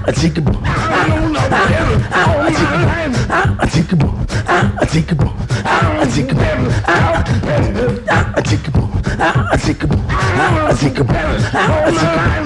a tickable, a tickable, a tickable, a tickable, a tickable, a tickable, a tickable, a tickable, a tickable, a tickable.